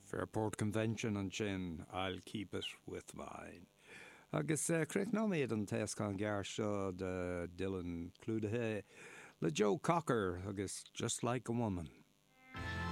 Fairport Convention an sin, I'll keep it with mine. Agus creic nóméad an teascán gear seo de Dylan Clúdaithe le Joe Cocker agus Just Like a Woman.